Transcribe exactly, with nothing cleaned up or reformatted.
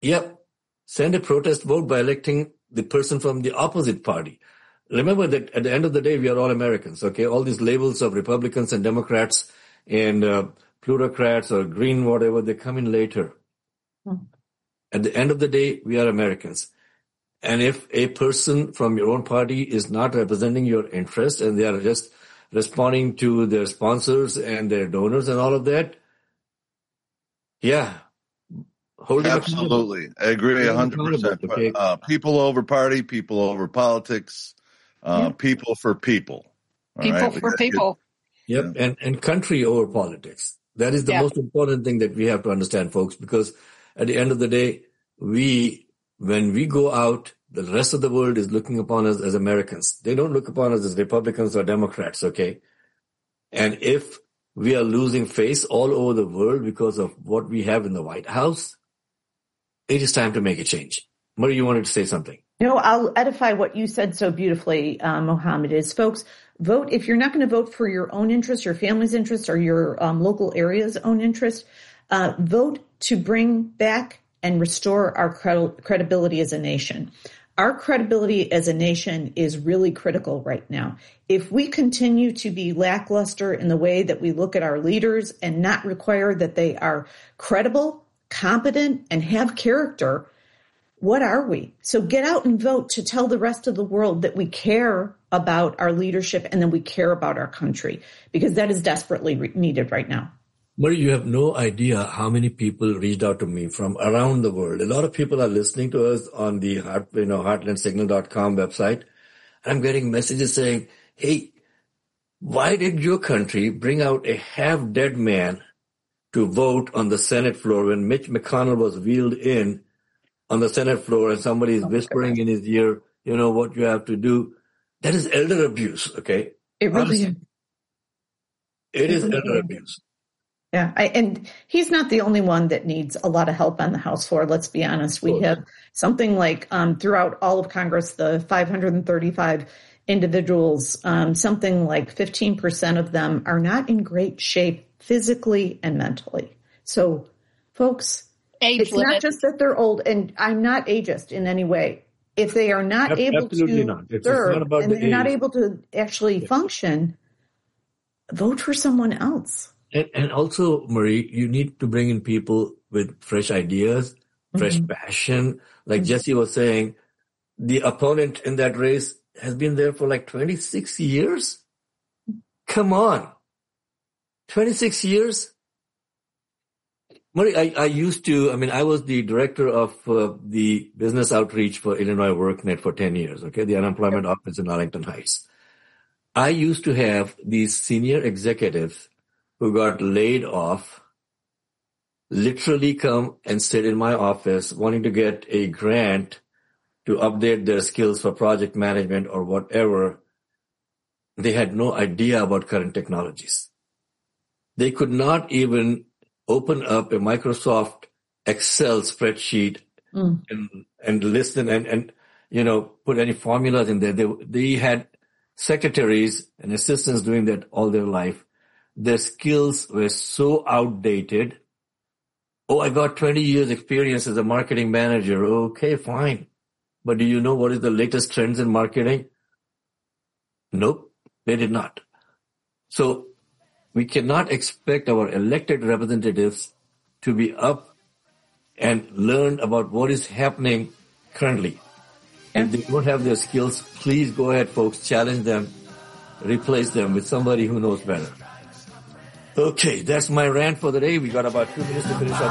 Yep. Send a protest vote by electing the person from the opposite party. Remember that at the end of the day, we are all Americans, okay? All these labels of Republicans and Democrats and uh, plutocrats or green, whatever, they come in later. Hmm. At the end of the day, we are Americans. And if a person from your own party is not representing your interests and they are just responding to their sponsors and their donors and all of that, yeah. Absolutely. I agree one hundred percent. Okay. Uh, people over party, people over politics, uh, yeah. people for people. People right? for people. Get, yep. Yeah. And, and country over politics. That is the yeah. most important thing that we have to understand, folks, because at the end of the day, we, when we go out, the rest of the world is looking upon us as Americans. They don't look upon us as Republicans or Democrats, okay? And if we are losing face all over the world because of what we have in the White House, it is time to make a change. Murray, you wanted to say something. No, I'll edify what you said so beautifully, uh, Mohammed, is folks, vote. If you're not going to vote for your own interest, your family's interest, or your um, local area's own interest, uh, vote to bring back and restore our cred- credibility as a nation. Our credibility as a nation is really critical right now. If we continue to be lackluster in the way that we look at our leaders and not require that they are credible, competent, and have character, what are we? So get out and vote to tell the rest of the world that we care about our leadership and that we care about our country, because that is desperately re- needed right now. Murray, you have no idea how many people reached out to me from around the world. A lot of people are listening to us on the heart, you know, heartland signal dot com website. I'm getting messages saying, hey, why did your country bring out a half-dead man to vote on the Senate floor when Mitch McConnell was wheeled in on the Senate floor and somebody is whispering in his ear, you know, what you have to do? That is elder abuse, okay? It really Honestly, is. It is elder abuse. Yeah, I, and he's not the only one that needs a lot of help on the House floor. Let's be honest. We have something like um, throughout all of Congress, the five hundred thirty-five individuals, um, something like fifteen percent of them are not in great shape physically and mentally. So, folks, Age it's limit. Not just that they're old, and I'm not ageist in any way. If they are not Absolutely able to not. It's serve not about and the they're not age. able to actually yes. function, vote for someone else. And, and also, Marie, you need to bring in people with fresh ideas, fresh mm-hmm. passion. Like mm-hmm. Jesse was saying, the opponent in that race has been there for like twenty-six years. Come on. twenty-six years? Marie, I, I used to, I mean, I was the director of uh, the business outreach for Illinois WorkNet for ten years, okay, the unemployment office in Arlington Heights. I used to have these senior executives who got laid off literally come and sit in my office wanting to get a grant to update their skills for project management or whatever. They had no idea about current technologies. They could not even open up a Microsoft Excel spreadsheet mm. and, and listen and, and, you know, put any formulas in there. They, they had secretaries and assistants doing that all their life. Their skills were so outdated. Oh, I got twenty years experience as a marketing manager. Okay, fine. But do you know what is the latest trends in marketing? Nope, they did not. So we cannot expect our elected representatives to be up and learn about what is happening currently. Yeah. If they don't have their skills, please go ahead, folks, challenge them, replace them with somebody who knows better. Okay, that's my rant for the day. We got about two minutes to finish up.